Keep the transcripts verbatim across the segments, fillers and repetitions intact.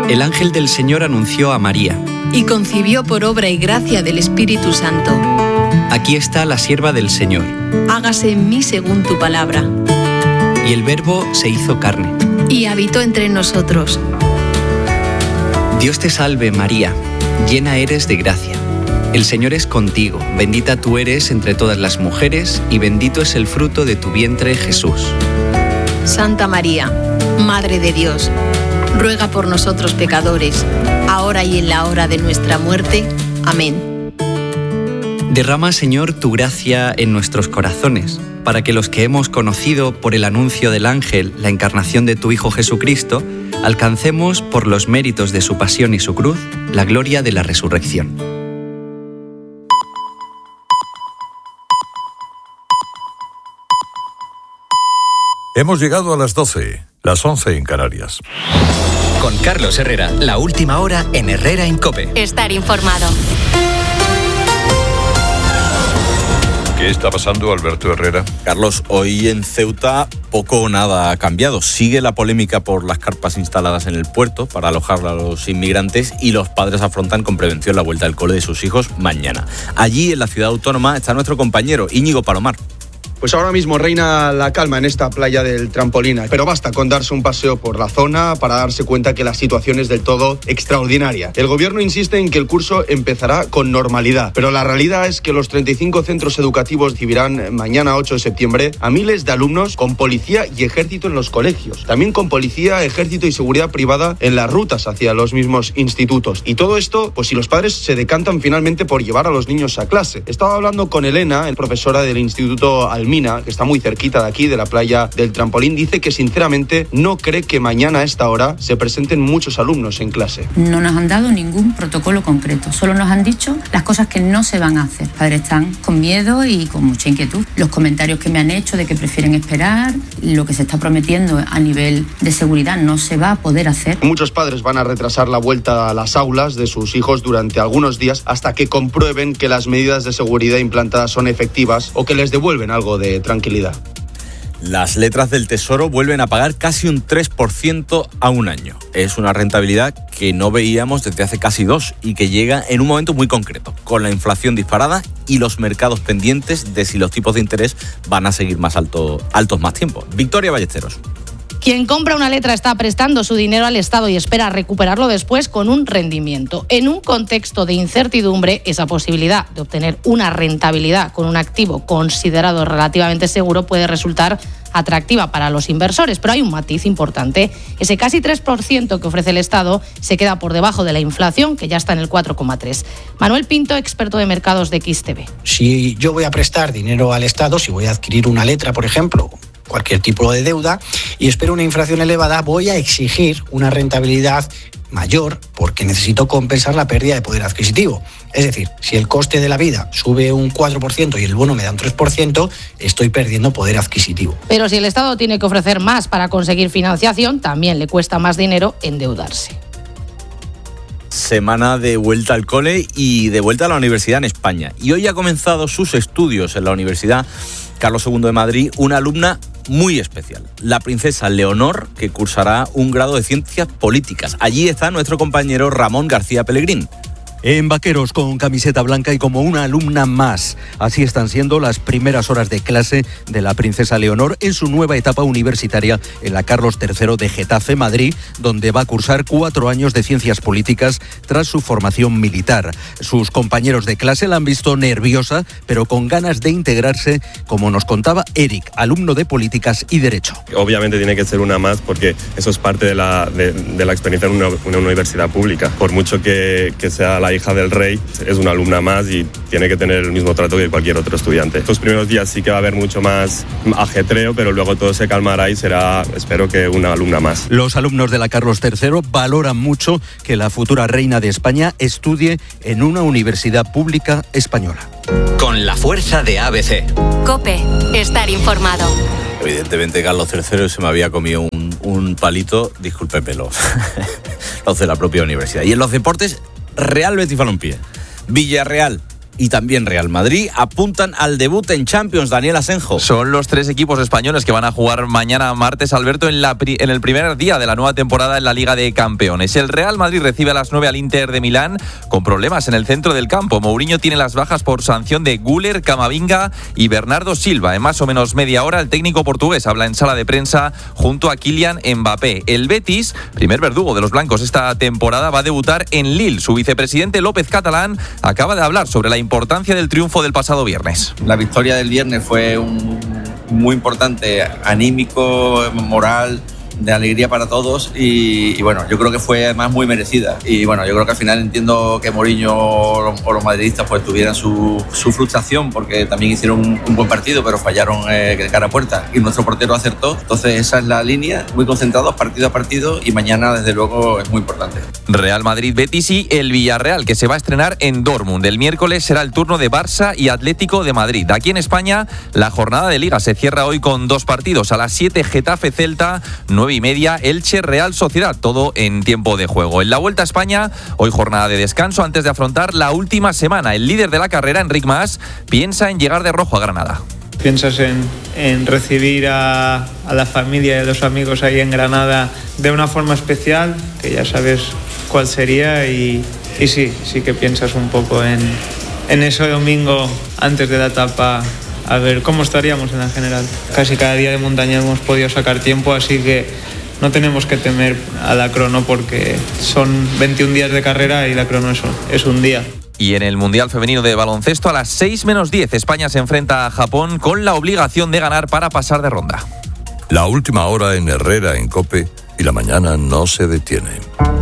El ángel del Señor anunció a María. Y concibió por obra y gracia del Espíritu Santo. Aquí está la sierva del Señor. Hágase en mí según tu palabra. Y el Verbo se hizo carne. Y habitó entre nosotros. Dios te salve, María, llena eres de gracia. El Señor es contigo, bendita tú eres entre todas las mujeres, y bendito es el fruto de tu vientre, Jesús. Santa María, Madre de Dios, ruega por nosotros pecadores, ahora y en la hora de nuestra muerte. Amén. Derrama, Señor, tu gracia en nuestros corazones, para que los que hemos conocido por el anuncio del ángel la encarnación de tu Hijo Jesucristo, alcancemos, por los méritos de su pasión y su cruz, la gloria de la resurrección. Hemos llegado a las doce, las once en Canarias. Con Carlos Herrera, la última hora en Herrera en COPE. Estar informado. ¿Qué está pasando, Alberto Herrera? Carlos, hoy en Ceuta poco o nada ha cambiado. Sigue la polémica por las carpas instaladas en el puerto para alojar a los inmigrantes y los padres afrontan con prevención la vuelta al cole de sus hijos mañana. Allí, en la ciudad autónoma, está nuestro compañero Íñigo Palomar. Pues ahora mismo reina la calma en esta playa del Trampolín, pero basta con darse un paseo por la zona para darse cuenta que la situación es del todo extraordinaria. El gobierno insiste en que el curso empezará con normalidad, pero la realidad es que los treinta y cinco centros educativos recibirán mañana ocho de septiembre a miles de alumnos con policía y ejército en los colegios, también con policía, ejército y seguridad privada en las rutas hacia los mismos institutos. Y todo esto, pues si los padres se decantan finalmente por llevar a los niños a clase. Estaba hablando con Elena, profesora del Instituto Almina, que está muy cerquita de aquí, de la playa del Trampolín. Dice que sinceramente no cree que mañana a esta hora se presenten muchos alumnos en clase. No nos han dado ningún protocolo concreto, solo nos han dicho las cosas que no se van a hacer. Los padres están con miedo y con mucha inquietud. Los comentarios que me han hecho de que prefieren esperar, lo que se está prometiendo a nivel de seguridad no se va a poder hacer. Muchos padres van a retrasar la vuelta a las aulas de sus hijos durante algunos días hasta que comprueben que las medidas de seguridad implantadas son efectivas o que les devuelven algo de tranquilidad. Las letras del Tesoro vuelven a pagar casi un tres por ciento a un año. Es una rentabilidad que no veíamos desde hace casi dos y que llega en un momento muy concreto, con la inflación disparada y los mercados pendientes de si los tipos de interés van a seguir más alto, altos más tiempo. Victoria Ballesteros. Quien compra una letra está prestando su dinero al Estado y espera recuperarlo después con un rendimiento. En un contexto de incertidumbre, esa posibilidad de obtener una rentabilidad con un activo considerado relativamente seguro puede resultar atractiva para los inversores, pero hay un matiz importante. Ese casi tres por ciento que ofrece el Estado se queda por debajo de la inflación, que ya está en el cuatro coma tres. Manuel Pinto, experto de mercados de X T V. Si yo voy a prestar dinero al Estado, si voy a adquirir una letra, por ejemplo, cualquier tipo de deuda, y espero una inflación elevada, voy a exigir una rentabilidad mayor porque necesito compensar la pérdida de poder adquisitivo. Es decir, si el coste de la vida sube un cuatro por ciento y el bono me da un tres por ciento, estoy perdiendo poder adquisitivo. Pero si el Estado tiene que ofrecer más para conseguir financiación, también le cuesta más dinero endeudarse. Semana de vuelta al cole y de vuelta a la universidad en España. Y hoy ha comenzado sus estudios en la Universidad Carlos segundo de Madrid una alumna muy especial, la princesa Leonor, que cursará un grado de Ciencias Políticas. Allí está nuestro compañero Ramón García Pellegrín. En vaqueros con camiseta blanca y como una alumna más. Así están siendo las primeras horas de clase de la princesa Leonor en su nueva etapa universitaria en la Carlos tercero de Getafe, Madrid, donde va a cursar cuatro años de ciencias políticas tras su formación militar. Sus compañeros de clase la han visto nerviosa, pero con ganas de integrarse, como nos contaba Eric, alumno de Políticas y Derecho. Obviamente tiene que ser una más porque eso es parte de la, de, de la experiencia en una, una universidad pública. Por mucho que, que sea la hija del rey, es una alumna más y tiene que tener el mismo trato que cualquier otro estudiante. Los primeros días sí que va a haber mucho más ajetreo, pero luego todo se calmará y será, espero que una alumna más. Los alumnos de la Carlos tercero valoran mucho que la futura reina de España estudie en una universidad pública española. Con la fuerza de A B C. COPE, estar informado. Evidentemente Carlos tercero se me había comido un, un palito, discúlpemelo, los de la propia universidad. Y en los deportes, Real Betis Balompié, Villarreal y también Real Madrid apuntan al debut en Champions. Daniel Asenjo. Son los tres equipos españoles que van a jugar mañana martes, Alberto, en, la pri- en el primer día de la nueva temporada en la Liga de Campeones. El Real Madrid recibe a las nueve al Inter de Milán con problemas en el centro del campo. Mourinho tiene las bajas por sanción de Güler, Camavinga y Bernardo Silva. En más o menos media hora, el técnico portugués habla en sala de prensa junto a Kylian Mbappé. El Betis, primer verdugo de los blancos esta temporada, va a debutar en Lille. Su vicepresidente López Catalán acaba de hablar sobre la importancia del triunfo del pasado viernes. La victoria del viernes fue un, muy importante, anímico, moral, de alegría para todos y, y bueno, yo creo que fue además muy merecida y bueno, yo creo que al final entiendo que Mourinho o, o los madridistas pues tuvieran su, su frustración porque también hicieron un, un buen partido pero fallaron eh, de cara a puerta y nuestro portero acertó, entonces esa es la línea, muy concentrados partido a partido y mañana desde luego es muy importante. Real Madrid, Betis y el Villarreal, que se va a estrenar en Dortmund. El miércoles será el turno de Barça y Atlético de Madrid. Aquí en España la jornada de Liga se cierra hoy con dos partidos. A las siete Getafe Celta, nueve y media Elche Real Sociedad, todo en tiempo de juego. En la Vuelta a España, hoy jornada de descanso antes de afrontar la última semana. El líder de la carrera, Enric Mas, piensa en llegar de rojo a Granada. Piensas en, en recibir a, a la familia y a los amigos ahí en Granada de una forma especial, que ya sabes cuál sería y, y sí, sí que piensas un poco en, en ese domingo antes de la etapa, a ver cómo estaríamos en la general. Casi cada día de montaña hemos podido sacar tiempo, así que no tenemos que temer a la crono porque son veintiún días de carrera y la crono es, es un día. Y en el Mundial Femenino de Baloncesto, a las seis menos diez, España se enfrenta a Japón con la obligación de ganar para pasar de ronda. La última hora en Herrera, en COPE, y la mañana no se detiene.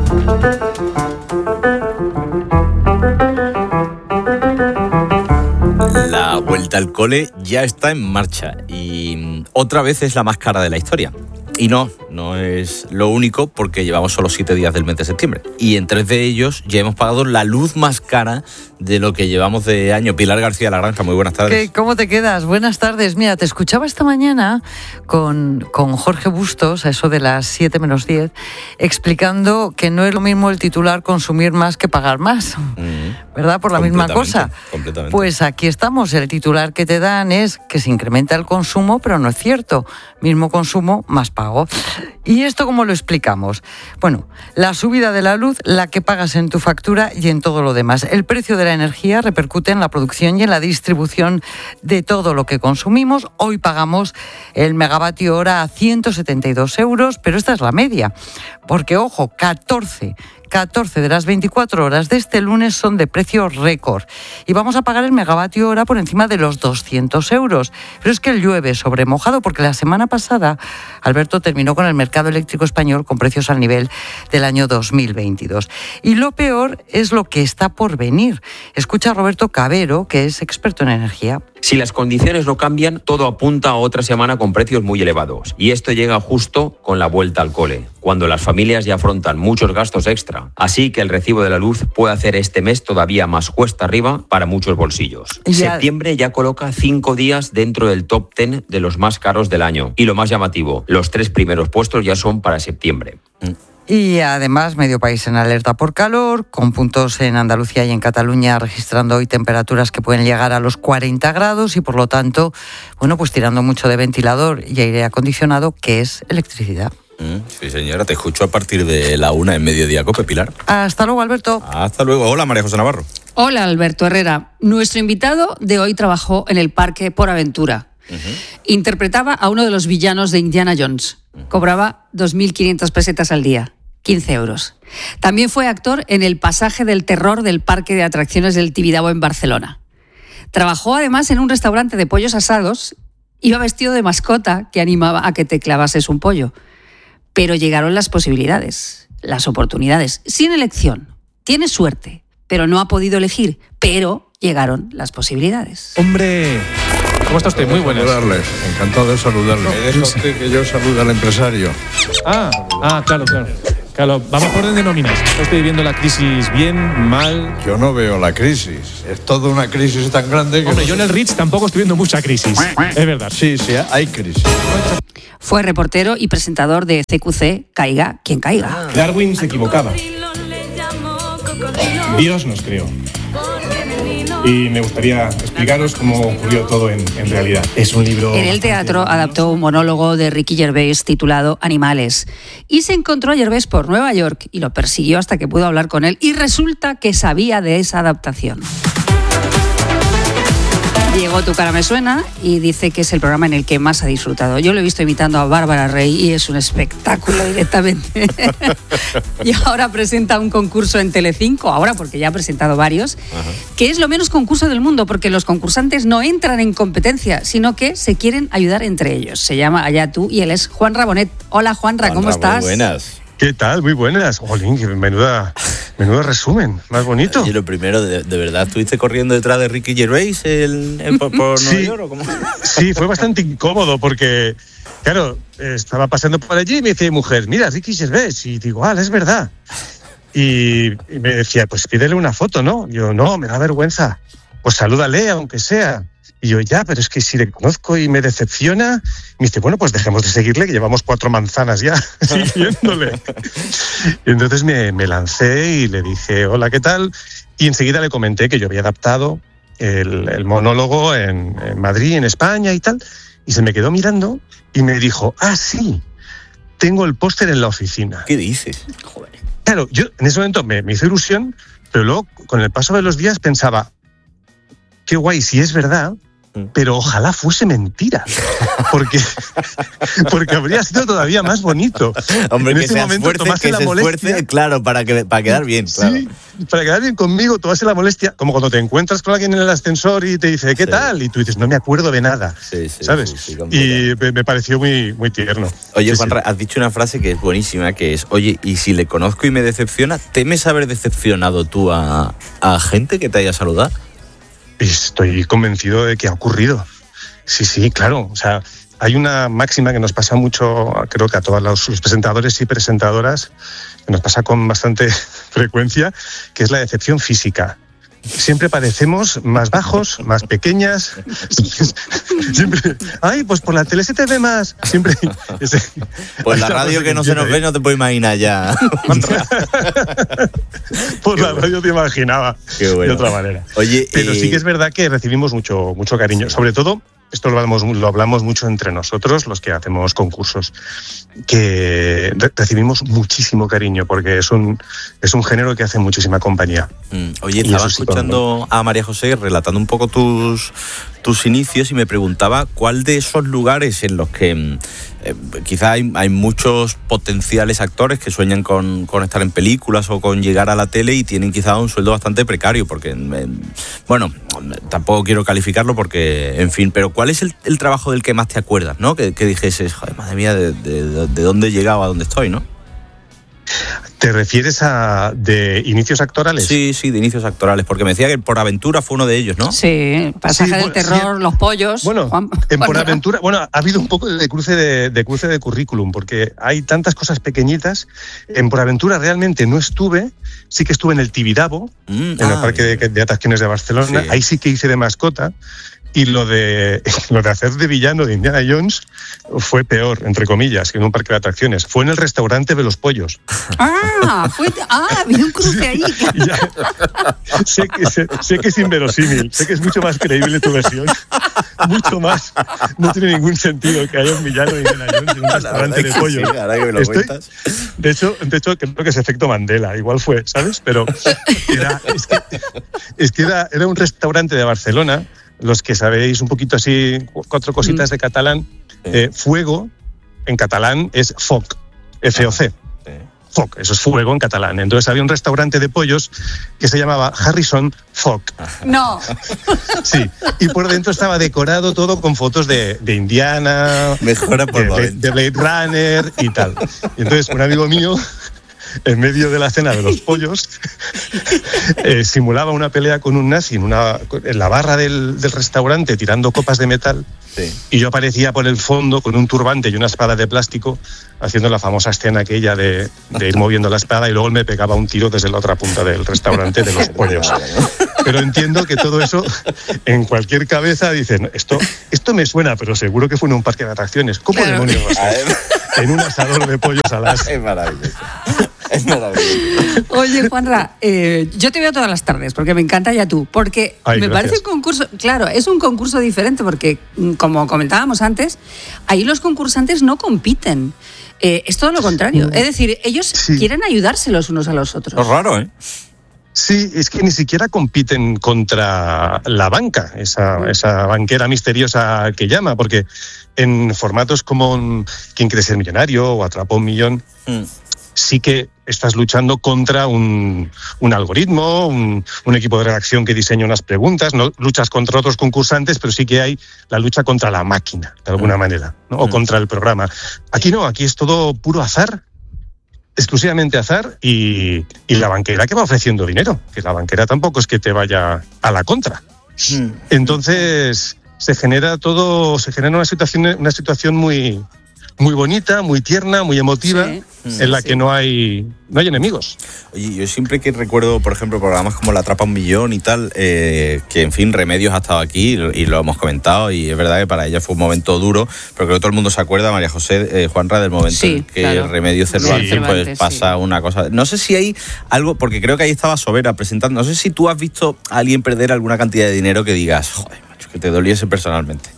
La vuelta al cole ya está en marcha y otra vez es la más cara de la historia. Y no, no es lo único porque llevamos solo siete días del mes de septiembre. Y en tres de ellos ya hemos pagado la luz más cara de lo que llevamos de año. Pilar García La Granja, muy buenas tardes. ¿Qué, ¿Cómo te quedas? Buenas tardes. Mira, te escuchaba esta mañana con, con Jorge Bustos, a eso de las siete menos diez, explicando que no es lo mismo el titular consumir más que pagar más. Mm. ¿Verdad? Por la misma cosa. Completamente. Pues aquí estamos. El titular que te dan es que se incrementa el consumo, pero no es cierto. Mismo consumo, más pago. ¿Y esto cómo lo explicamos? Bueno, la subida de la luz, la que pagas en tu factura y en todo lo demás. El precio de la energía repercute en la producción y en la distribución de todo lo que consumimos. Hoy pagamos el megavatio hora a ciento setenta y dos euros, pero esta es la media. Porque, ojo, catorce catorce de las veinticuatro horas de este lunes son de precio récord. Y vamos a pagar el megavatio hora por encima de los doscientos euros. Pero es que llueve sobre mojado porque la semana pasada Alberto terminó con el mercado eléctrico español con precios al nivel del año dos mil veintidós. Y lo peor es lo que está por venir. Escucha a Roberto Cabero, que es experto en energía. Si las condiciones no cambian, todo apunta a otra semana con precios muy elevados. Y esto llega justo con la vuelta al cole, cuando las familias ya afrontan muchos gastos extra. Así que el recibo de la luz puede hacer este mes todavía más cuesta arriba para muchos bolsillos. Ya... Septiembre ya coloca cinco días dentro del top ten de los más caros del año. Y lo más llamativo, los tres primeros puestos ya son para septiembre. Mm. Y además, medio país en alerta por calor, con puntos en Andalucía y en Cataluña registrando hoy temperaturas que pueden llegar a los cuarenta grados y, por lo tanto, bueno, pues tirando mucho de ventilador y aire acondicionado, que es electricidad. Mm, sí, señora, te escucho a partir de la una en Mediodía Cope, Pilar. Hasta luego, Alberto. Hasta luego. Hola, María José Navarro. Hola, Alberto Herrera. Nuestro invitado de hoy trabajó en el parque Por Aventura. Uh-huh. Interpretaba a uno de los villanos de Indiana Jones. Uh-huh. Cobraba dos mil quinientas pesetas al día. quince euros. También fue actor en El pasaje del terror del Parque de Atracciones del Tibidabo en Barcelona. Trabajó además en un restaurante de pollos asados. Iba vestido de mascota que animaba a que te clavases un pollo. Pero llegaron las posibilidades, las oportunidades, sin elección. Tiene suerte, pero no ha podido elegir. Pero llegaron las posibilidades. ¡Hombre! ¿Cómo está usted? Muy buenas. Saludarles, encantado de saludarles. Me deja usted que yo salude al empresario. Ah, ah, claro, claro. Claro, vamos por orden de nóminas. ¿Está usted viviendo la crisis bien, mal? Yo no veo la crisis. Es toda una crisis tan grande que... Hombre, yo en el Ritz tampoco estoy viendo mucha crisis. Es verdad. Sí, sí, hay crisis. Fue reportero y presentador de C Q C, Caiga quien caiga. Darwin se equivocaba. Dios nos creó. y me gustaría explicaros cómo ocurrió todo en, en realidad. Es un libro... En el teatro adaptó un monólogo de Ricky Gervais titulado Animales y se encontró a Gervais por Nueva York y lo persiguió hasta que pudo hablar con él y resulta que sabía de esa adaptación. Llegó Tu cara me suena y dice que es el programa en el que más ha disfrutado. Yo lo he visto imitando a Bárbara Rey y es un espectáculo directamente. Y ahora presenta un concurso en Telecinco, ahora porque ya ha presentado varios, Ajá. que es lo menos concurso del mundo porque los concursantes no entran en competencia, sino que se quieren ayudar entre ellos. Se llama Allá tú y él es Juan Rabonet. Hola Juanra, ¿cómo estás? Muy buenas. ¿Qué tal? Muy buenas. Jolín, qué menuda, menuda resumen, más bonito. Y lo primero, de, de verdad, ¿estuviste corriendo detrás de Ricky Gervais el, el, por, por Nueva sí, York o cómo? Sí, fue bastante incómodo porque, claro, estaba pasando por allí y me dice mi mujer, mira, Ricky Gervais, y digo, ah, es verdad. Y, y me decía, pues pídele una foto, ¿no? Y yo, no, me da vergüenza. Pues salúdale, aunque sea. Y yo, ya, pero es que si le conozco y me decepciona... Me dice, bueno, pues dejemos de seguirle, que llevamos cuatro manzanas ya siguiéndole. Y entonces me, me lancé y le dije, hola, ¿qué tal? Y enseguida le comenté que yo había adaptado el, el monólogo en, en Madrid, en España y tal. Y se me quedó mirando y me dijo, ah, sí, tengo el póster en la oficina. ¿Qué dices? Joder. Claro, yo en ese momento me, me hizo ilusión, pero luego, con el paso de los días, pensaba, qué guay, si es verdad... pero ojalá fuese mentira, porque, porque habría sido todavía más bonito. Hombre, en que se esfuerce, que se esfuerce, claro, para, que, para quedar bien. Claro. Sí, para quedar bien conmigo, tomase la molestia, como cuando te encuentras con alguien en el ascensor y te dice, ¿qué sí. tal? Y tú dices, no me acuerdo de nada, sí, sí, ¿sabes? Sí, sí, y me, me pareció muy, muy tierno. Oye, sí, Juanra, sí. has dicho una frase que es buenísima, que es, oye, y si le conozco y me decepciona, ¿temes haber decepcionado tú a, a gente que te haya saludado? Estoy convencido de que ha ocurrido. Sí, sí, claro. O sea, hay una máxima que nos pasa mucho, creo que a todos los, los presentadores y presentadoras, que nos pasa con bastante frecuencia, que es la decepción física. Siempre parecemos más bajos, más pequeñas. Siempre, ay, pues por la tele se te ve más. Siempre. Ese, pues la radio que no se nos ve no te puedo imaginar ya. Por Qué la bueno. radio te imaginaba. Qué bueno. De otra manera. Oye, pero eh... sí que es verdad que recibimos mucho, mucho cariño. Sobre todo, esto lo hablamos, lo hablamos mucho entre nosotros, los que hacemos concursos, que re- recibimos muchísimo cariño porque es un, es un género que hace muchísima compañía. Mm, oye, estaba escuchando a María José relatando un poco tus, tus inicios y me preguntaba cuál de esos lugares en los que eh, quizá hay, hay muchos potenciales actores que sueñan con, con estar en películas o con llegar a la tele y tienen quizá un sueldo bastante precario, porque, eh, bueno, tampoco quiero calificarlo porque, en fin, pero ¿cuál es el, el trabajo del que más te acuerdas, ¿no? Que, que dijese, joder, madre mía, de, de, de dónde he llegado a dónde estoy, ¿no? ¿Te refieres a de inicios actorales? Sí, sí, de inicios actorales, porque me decía que Por Aventura fue uno de ellos, ¿no? Sí, Pasaje sí, del bueno, Terror, sí. Los Pollos. Bueno, Juan, en Por Aventura, bueno, ha habido un poco de cruce de, de cruce de currículum, porque hay tantas cosas pequeñitas. En Por Aventura realmente no estuve, sí que estuve en el Tibidabo, mm, en ah, el Parque de, de Atracciones de Barcelona, sí. Ahí sí que hice de mascota. Y lo de, lo de hacer de villano de Indiana Jones fue peor, entre comillas, que en un parque de atracciones. Fue en el restaurante de Los Pollos. Ah, fue, ah, había un cruce ahí. Ya, sé, que, sé, sé que es inverosímil, sé que es mucho más creíble tu versión. Mucho más. No tiene ningún sentido que haya un villano de Indiana Jones en un restaurante de pollos. Sí, ahora que me lo Estoy, cuentas. De hecho, de hecho, creo que es efecto Mandela. Igual fue, ¿sabes? Pero era, es que, es que era, era un restaurante de Barcelona. Los que sabéis un poquito así, cuatro cositas de catalán, eh, fuego en catalán es foc, F O C. Foc, eso es fuego en catalán. Entonces había un restaurante de pollos que se llamaba Harrison Foc. No. Sí, y por dentro estaba decorado todo con fotos de, de Indiana, Mejora por de, de Blade Runner y tal. Y entonces un amigo mío, en medio de la cena de los pollos, eh, simulaba una pelea con un nazi en, una, en la barra del, del restaurante tirando copas de metal. Sí. Y yo aparecía por el fondo con un turbante y una espada de plástico haciendo la famosa escena aquella de, de ir moviendo la espada y luego él me pegaba un tiro desde la otra punta del restaurante de los pollos. Pero entiendo que todo eso en cualquier cabeza dicen, esto, esto me suena, pero seguro que fue en un parque de atracciones. ¿Cómo claro. demonios va a ser? En un asador de pollos a las... Es maravilloso. Oye, Juanra, eh, yo te veo todas las tardes porque me encanta Ya Tú, porque Ay, me gracias. parece un concurso, claro, es un concurso diferente porque, como comentábamos antes, ahí los concursantes no compiten. Eh, es todo lo contrario. Es decir, ellos sí. quieren ayudarse los unos a los otros. Es raro, ¿eh? Sí, es que ni siquiera compiten contra la banca, esa, esa banquera misteriosa que llama, porque en formatos como ¿Quién quiere ser millonario? O Atrapa un millón, mm. sí que estás luchando contra un, un algoritmo, un, un equipo de redacción que diseña unas preguntas, no luchas contra otros concursantes, pero sí que hay la lucha contra la máquina, de alguna mm. manera, ¿no? O mm. contra el programa. Aquí no, aquí es todo puro azar, exclusivamente azar, y, y la banquera que va ofreciendo dinero, que la banquera tampoco es que te vaya a la contra. Mm. Entonces se genera todo, se genera una situación, una situación muy, muy bonita, muy tierna, muy emotiva, sí, en la sí. que no hay, no hay enemigos. Oye, yo siempre que recuerdo, por ejemplo, programas como La Atrapa un Millón y tal, eh, que en fin, Remedios ha estado aquí y lo hemos comentado, y es verdad que para ella fue un momento duro, pero creo que todo el mundo se acuerda, María José, eh, Juanra, del momento sí, en que claro. Remedios Cervantes, sí, pues pasa sí. una cosa. No sé si hay algo, porque creo que ahí estaba Sobera presentando, no sé si tú has visto a alguien perder alguna cantidad de dinero que digas, joder, macho, que te doliese personalmente.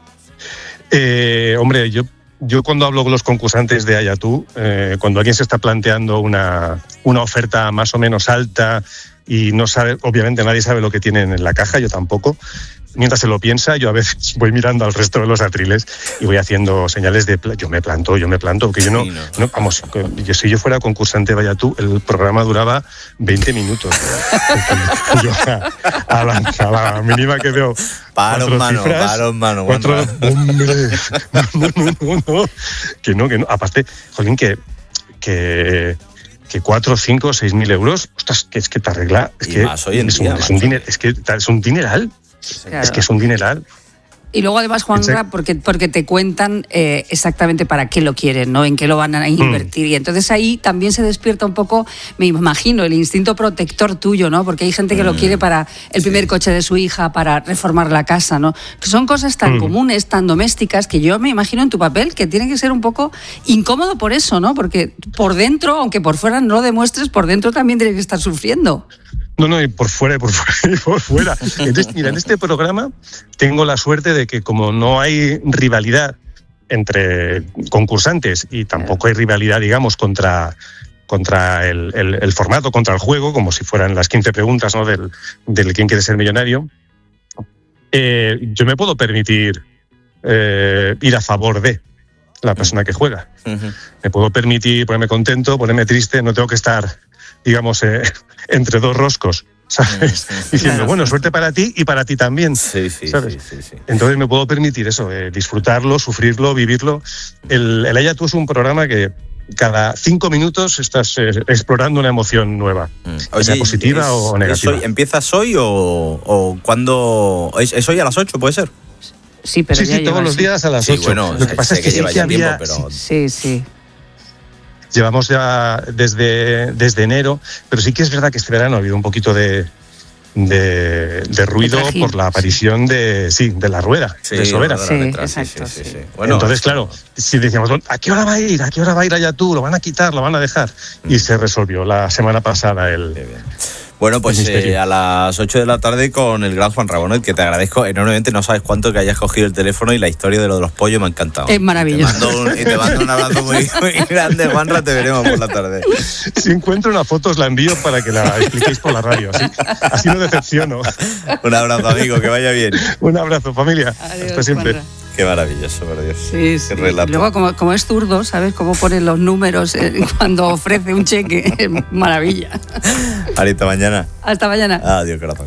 Eh, hombre, yo Yo cuando hablo con los concursantes de Ya Tú, eh, cuando alguien se está planteando una, una oferta más o menos alta y no sabe, obviamente nadie sabe lo que tienen en la caja, yo tampoco, mientras se lo piensa, yo a veces voy mirando al resto de los atriles y voy haciendo señales de yo me planto, yo me planto, porque yo no, sí, no. no vamos, yo, si yo fuera concursante de Ya Tú, el programa duraba veinte minutos. Yo a, a, la, a la mínima que veo Paro, mano, cifras, paro, mano. Cuatro, hombre, no, no, no, no, que no, que no. Aparte, jolín, que, que, que cuatro, cinco, seis mil euros, ostras, que es que te arregla, es que es, un, día, es, un diner, es que es un dineral, claro. es que es un dineral. Y luego además, Juanra, porque, porque te cuentan eh, exactamente para qué lo quieren, ¿no? En qué lo van a invertir. Mm. Y entonces ahí también se despierta un poco, me imagino, el instinto protector tuyo, ¿no? Porque hay gente que mm. lo quiere para el primer sí. coche de su hija, para reformar la casa, ¿no? Que son cosas tan mm. comunes, tan domésticas, que yo me imagino en tu papel que tiene que ser un poco incómodo por eso, ¿no? Porque por dentro, aunque por fuera no lo demuestres, por dentro también tienes que estar sufriendo. No, no, y por fuera, y por fuera, y por fuera. Entonces, mira, en este programa tengo la suerte de que como no hay rivalidad entre concursantes y tampoco hay rivalidad, digamos, contra, contra el, el, el formato, contra el juego, como si fueran las quince preguntas, ¿no? del, del quién quiere ser millonario, eh, yo me puedo permitir eh, ir a favor de la persona que juega. Uh-huh. Me puedo permitir ponerme contento, ponerme triste, no tengo que estar, digamos, eh, entre dos roscos, ¿sabes? Sí, sí, sí. Diciendo, claro, bueno, suerte para ti y para ti también, sí, sí, ¿sabes? Sí, sí, sí. Entonces me puedo permitir eso, eh, disfrutarlo, sufrirlo, vivirlo. El, el Ya Tú es un programa que cada cinco minutos estás eh, explorando una emoción nueva, mm. Oye, sea positiva es, o negativa. Hoy, ¿Empiezas hoy o, o cuándo? ¿Es, ¿Es hoy a las ocho, puede ser? Sí, pero sí, ya sí, todos los días a las sí, ocho. Bueno, lo que pasa es que, que sí que había... tiempo, pero... Sí, sí. Llevamos ya desde, desde enero, pero sí que es verdad que este verano ha habido un poquito de, de, de ruido por la aparición de, sí, de la rueda, sí, de Sobera. Sí, exacto, sí, sí, sí. Bueno, entonces, claro, si decíamos, ¿a qué hora va a ir? ¿A qué hora va a ir a Ya Tú? ¿Lo van a quitar? ¿Lo van a dejar? Mm. Y se resolvió la semana pasada el... Bueno, pues eh, a las ocho de la tarde con el gran Juan Rabonet, que te agradezco enormemente, no sabes cuánto que hayas cogido el teléfono, y la historia de lo de los pollos me ha encantado. Es maravilloso. Y te mando un, y te mando un abrazo muy, muy grande, Juanra, te veremos por la tarde. Si encuentro una foto os la envío para que la expliquéis por la radio, así, así no decepciono. Un abrazo, amigo, que vaya bien. Un abrazo, familia. Adiós, hasta siempre. Juanra. Qué maravilloso, por Dios. Sí, sí. Luego, como, como es zurdo, ¿sabes cómo ponen los números eh, cuando ofrece un cheque? Maravilla. Hasta mañana. Hasta mañana. Adiós, corazón.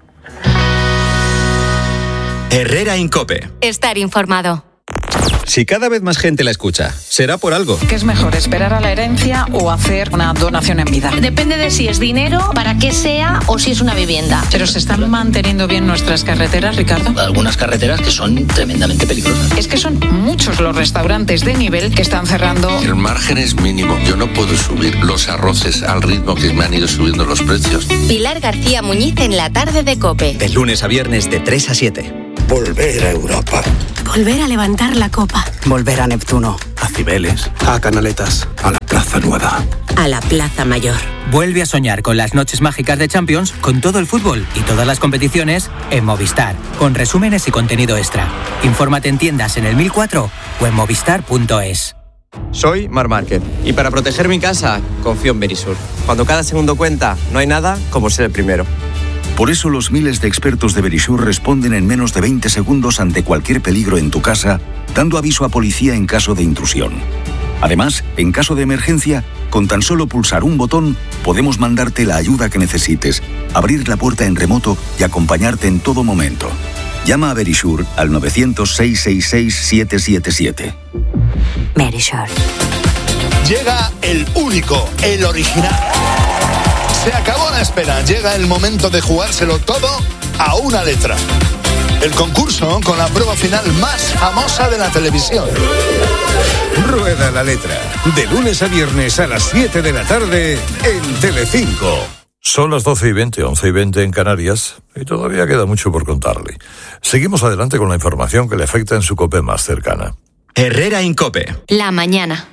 Herrera Incope. Estar informado. Si cada vez más gente la escucha, será por algo. ¿Qué es mejor, esperar a la herencia o hacer una donación en vida? Depende de si es dinero, para qué sea o si es una vivienda. ¿Pero se están manteniendo bien nuestras carreteras, Ricardo? Algunas carreteras que son tremendamente peligrosas. Es que son muchos los restaurantes de nivel que están cerrando. El margen es mínimo. Yo no puedo subir los arroces al ritmo que me han ido subiendo los precios. Pilar García Muñiz en la tarde de COPE. De lunes a viernes de tres a siete. Volver a Europa. Volver a levantar la copa. Volver a Neptuno. A Cibeles. A Canaletas. A la plaza. Plaza Nueva. A la Plaza Mayor. Vuelve a soñar con las noches mágicas de Champions, con todo el fútbol y todas las competiciones en Movistar, con resúmenes y contenido extra. Infórmate en tiendas en el mil cuatro o en movistar punto es. Soy Mar Márquez y para proteger mi casa confío en Verisur. Cuando cada segundo cuenta, no hay nada como ser el primero. Por eso los miles de expertos de Verisur responden en menos de veinte segundos ante cualquier peligro en tu casa, dando aviso a policía en caso de intrusión. Además, en caso de emergencia, con tan solo pulsar un botón, podemos mandarte la ayuda que necesites, abrir la puerta en remoto y acompañarte en todo momento. Llama a Verisur al nueve cero cero, seis seis seis, siete siete siete. Verisur. Llega el único, el original. Se acabó la espera, llega el momento de jugárselo todo a una letra. El concurso con la prueba final más famosa de la televisión. Rueda la letra, de lunes a viernes a las siete de la tarde en Telecinco. Son las doce y veinte, once y veinte en Canarias, y todavía queda mucho por contarle. Seguimos adelante con la información que le afecta en su COPE más cercana. Herrera Incope. La mañana.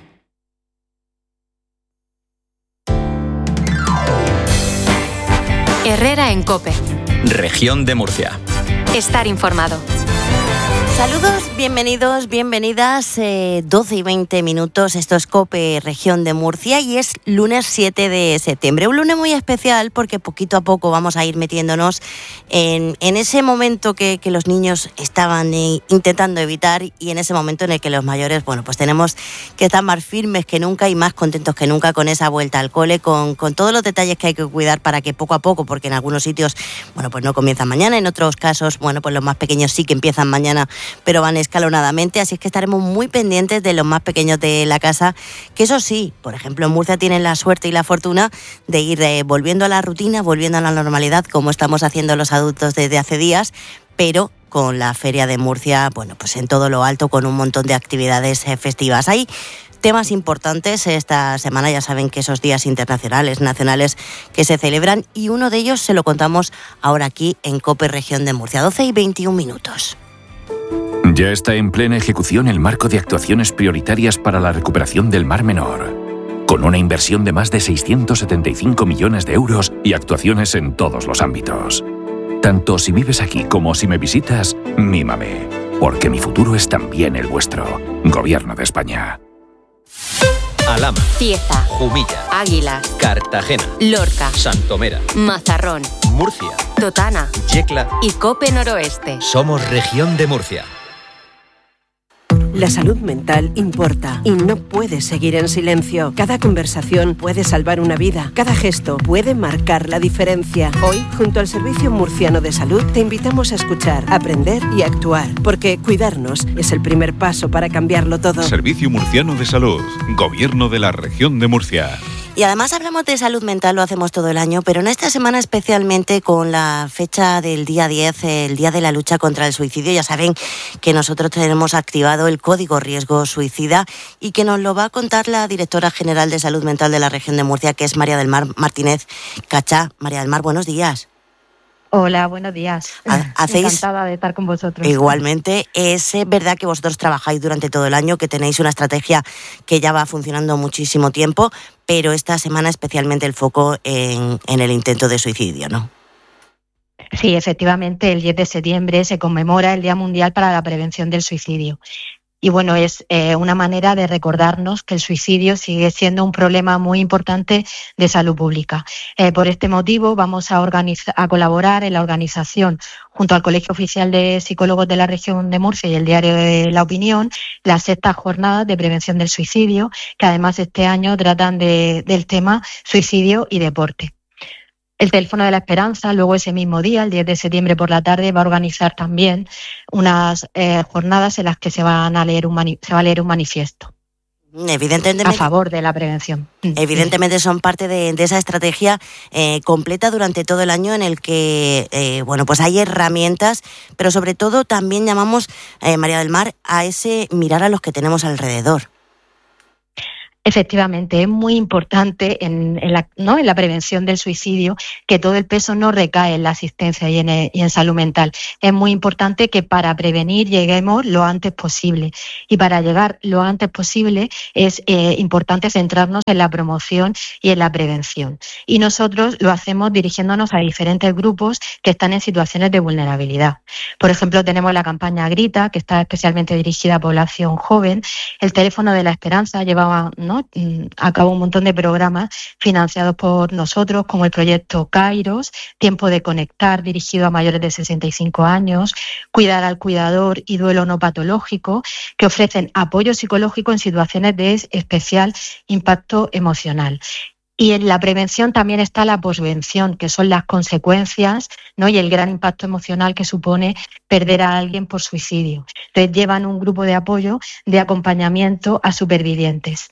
Herrera en COPE. Región de Murcia. Estar informado. Saludos, bienvenidos, bienvenidas, eh, doce y veinte minutos, esto es COPE, Región de Murcia, y es lunes siete de septiembre, un lunes muy especial porque poquito a poco vamos a ir metiéndonos en, en ese momento que, que los niños estaban eh, intentando evitar y en ese momento en el que los mayores, bueno, pues tenemos que estar más firmes que nunca y más contentos que nunca con esa vuelta al cole, con, con todos los detalles que hay que cuidar para que poco a poco, porque en algunos sitios, bueno, pues no comienzan mañana, en otros casos, bueno, pues los más pequeños sí que empiezan mañana, pero van escalonadamente, así es que estaremos muy pendientes de los más pequeños de la casa, que eso sí, por ejemplo, en Murcia tienen la suerte y la fortuna de ir eh, volviendo a la rutina, volviendo a la normalidad, como estamos haciendo los adultos desde hace días, pero con la Feria de Murcia, bueno, pues en todo lo alto, con un montón de actividades eh, festivas. Hay temas importantes esta semana, ya saben que esos días internacionales, nacionales que se celebran, y uno de ellos se lo contamos ahora aquí en COPE Región de Murcia, doce y veintiún minutos. Ya está en plena ejecución el marco de actuaciones prioritarias para la recuperación del Mar Menor, con una inversión de más de seiscientos setenta y cinco millones de euros y actuaciones en todos los ámbitos. Tanto si vives aquí como si me visitas, mímame, porque mi futuro es también el vuestro. Gobierno de España. Alhama, Cieza, Jumilla, Águilas, Cartagena, Lorca, Santomera, Mazarrón, Murcia, Totana Yecla y COPE Noroeste. Somos Región de Murcia. La salud mental importa y no puedes seguir en silencio. Cada conversación puede salvar una vida. Cada gesto puede marcar la diferencia. Hoy, junto al Servicio Murciano de Salud, te invitamos a escuchar, aprender y actuar. Porque cuidarnos es el primer paso para cambiarlo todo. Servicio Murciano de Salud. Gobierno de la Región de Murcia. Y además hablamos de salud mental, lo hacemos todo el año, pero en esta semana especialmente con la fecha del día diez, el Día de la Lucha contra el Suicidio. Ya saben que nosotros tenemos activado el Código Riesgo Suicida y que nos lo va a contar la Directora General de Salud Mental de la Región de Murcia, que es María del Mar Martínez Cachá. María del Mar, buenos días. Hola, buenos días. ¿Hacéis? Encantada de estar con vosotros. Igualmente, es verdad que vosotros trabajáis durante todo el año, que tenéis una estrategia que ya va funcionando muchísimo tiempo, pero esta semana especialmente el foco en, en el intento de suicidio, ¿no? Sí, efectivamente, el diez de septiembre se conmemora el Día Mundial para la Prevención del Suicidio. Y bueno, es eh, una manera de recordarnos que el suicidio sigue siendo un problema muy importante de salud pública. Eh, por este motivo vamos a, organizar, a colaborar en la organización, junto al Colegio Oficial de Psicólogos de la Región de Murcia y el diario de La Opinión, las sextas jornadas de prevención del suicidio, que además este año tratan de, del tema suicidio y deporte. El Teléfono de la Esperanza, luego ese mismo día, el diez de septiembre por la tarde, va a organizar también unas eh, jornadas en las que se, van a leer un mani- se va a leer un manifiesto. Evidentemente, a favor de la prevención. Evidentemente son parte de, de esa estrategia eh, completa durante todo el año en el que eh, bueno, pues hay herramientas, pero sobre todo también llamamos, eh, María del Mar, a ese mirar a los que tenemos alrededor. Efectivamente, es muy importante en, en, la, ¿no? en la prevención del suicidio que todo el peso no recae en la asistencia y en, el, y en salud mental. Es muy importante que para prevenir lleguemos lo antes posible. Y para llegar lo antes posible es eh, importante centrarnos en la promoción y en la prevención. Y nosotros lo hacemos dirigiéndonos a diferentes grupos que están en situaciones de vulnerabilidad. Por ejemplo, tenemos la campaña Grita, que está especialmente dirigida a población joven. El teléfono de la esperanza llevaba, ¿no? a cabo un montón de programas financiados por nosotros, como el proyecto Kairos, Tiempo de Conectar, dirigido a mayores de sesenta y cinco años, Cuidar al Cuidador y Duelo No Patológico, que ofrecen apoyo psicológico en situaciones de especial impacto emocional. Y en la prevención también está la posvención, que son las consecuencias, ¿no? y el gran impacto emocional que supone perder a alguien por suicidio. Entonces llevan un grupo de apoyo, de acompañamiento a supervivientes.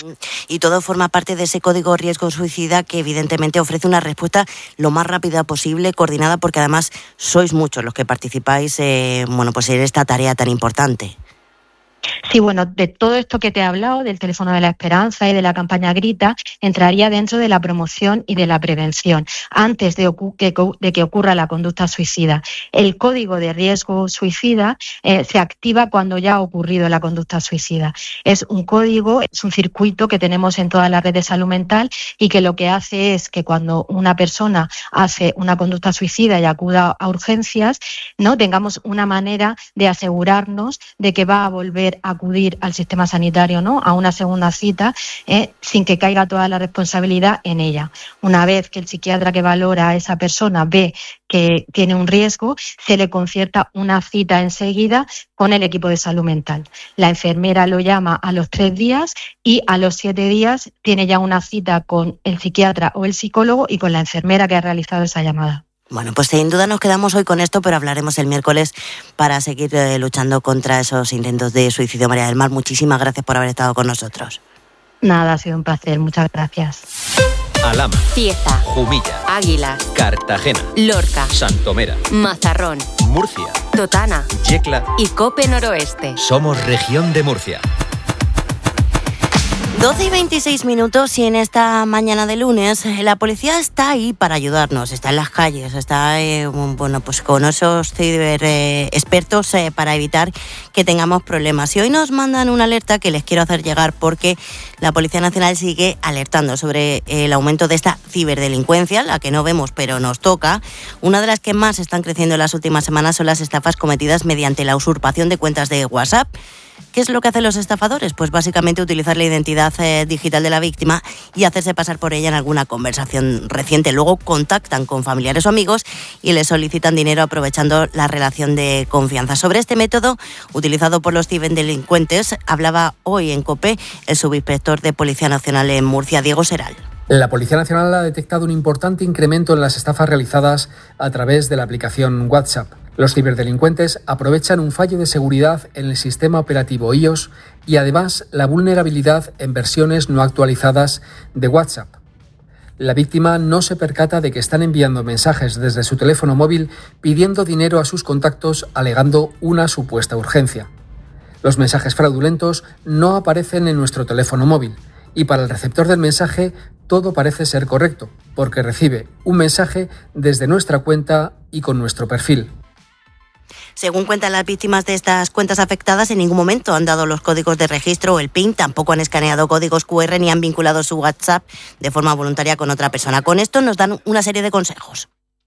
Y todo forma parte de ese código riesgo suicida que evidentemente ofrece una respuesta lo más rápida posible, coordinada, porque además sois muchos los que participáis eh, bueno, pues en esta tarea tan importante. Sí, bueno, de todo esto que te he hablado, del teléfono de la esperanza y de la campaña Grita, entraría dentro de la promoción y de la prevención, antes de, que, de que ocurra la conducta suicida. El código de riesgo suicida eh, se activa cuando ya ha ocurrido la conducta suicida. Es un código, es un circuito que tenemos en toda la red de salud mental y que lo que hace es que cuando una persona hace una conducta suicida y acuda a urgencias, ¿no? tengamos una manera de asegurarnos de que va a volver a acudir al sistema sanitario, ¿no? a una segunda cita, eh, sin que caiga toda la responsabilidad en ella. Una vez que el psiquiatra que valora a esa persona ve que tiene un riesgo, se le concierta una cita enseguida con el equipo de salud mental. La enfermera lo llama a los tres días y a los siete días tiene ya una cita con el psiquiatra o el psicólogo y con la enfermera que ha realizado esa llamada. Bueno, pues sin duda nos quedamos hoy con esto, pero hablaremos el miércoles para seguir eh, luchando contra esos intentos de suicidio. María del Mar, muchísimas gracias por haber estado con nosotros. Nada, ha sido un placer. Muchas gracias. Alhama, Cieza, Jumilla, Águilas, Cartagena, Lorca, Santomera, Mazarrón, Murcia, Totana, Yecla y Cope Noroeste. Somos Región de Murcia. doce y veintiséis minutos y en esta mañana de lunes la policía está ahí para ayudarnos, está en las calles, está eh, bueno, pues con esos ciber eh, expertos eh, para evitar que tengamos problemas. Y hoy nos mandan una alerta que les quiero hacer llegar porque la Policía Nacional sigue alertando sobre el aumento de esta ciberdelincuencia, la que no vemos pero nos toca. Una de las que más están creciendo en las últimas semanas son las estafas cometidas mediante la usurpación de cuentas de WhatsApp. ¿Qué es lo que hacen los estafadores? Pues básicamente utilizar la identidad eh, digital de la víctima y hacerse pasar por ella en alguna conversación reciente. Luego contactan con familiares o amigos y les solicitan dinero aprovechando la relación de confianza. Sobre este método utilizado por los ciberdelincuentes hablaba hoy en COPE el subinspector de Policía Nacional en Murcia, Diego Seral. La Policía Nacional ha detectado un importante incremento en las estafas realizadas a través de la aplicación WhatsApp. Los ciberdelincuentes aprovechan un fallo de seguridad en el sistema operativo iOS y además la vulnerabilidad en versiones no actualizadas de WhatsApp. La víctima no se percata de que están enviando mensajes desde su teléfono móvil pidiendo dinero a sus contactos alegando una supuesta urgencia. Los mensajes fraudulentos no aparecen en nuestro teléfono móvil y para el receptor del mensaje todo parece ser correcto, porque recibe un mensaje desde nuestra cuenta y con nuestro perfil. Según cuentan las víctimas de estas cuentas afectadas, en ningún momento han dado los códigos de registro o el PIN, tampoco han escaneado códigos cu erre ni han vinculado su WhatsApp de forma voluntaria con otra persona. Con esto nos dan una serie de consejos.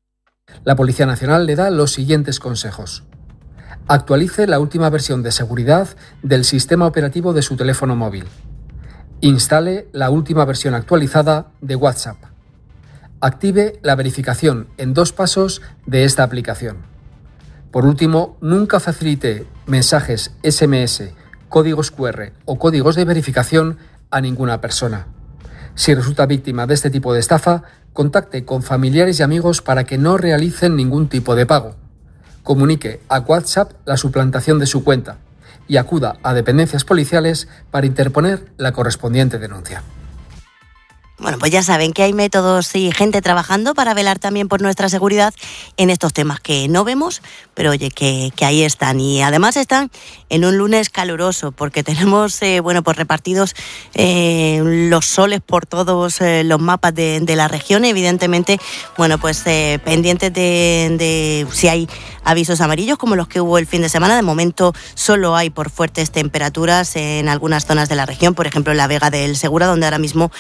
La Policía Nacional le da los siguientes consejos. Actualice la última versión de seguridad del sistema operativo de su teléfono móvil. Instale la última versión actualizada de WhatsApp. Active la verificación en dos pasos de esta aplicación. Por último, nunca facilite mensajes ese eme ese, códigos cu erre o códigos de verificación a ninguna persona. Si resulta víctima de este tipo de estafa, contacte con familiares y amigos para que no realicen ningún tipo de pago. Comunique a WhatsApp la suplantación de su cuenta y acuda a dependencias policiales para interponer la correspondiente denuncia. Bueno, pues ya saben que hay métodos y gente trabajando para velar también por nuestra seguridad en estos temas que no vemos, pero oye, que, que ahí están. Y además están en un lunes caluroso, porque tenemos, eh, bueno, pues repartidos eh, los soles por todos eh, los mapas de, de la región. Evidentemente, bueno, pues eh, pendientes de, de si hay avisos amarillos como los que hubo el fin de semana. De momento solo hay por fuertes temperaturas en algunas zonas de la región, por ejemplo en la Vega del Segura, donde ahora mismo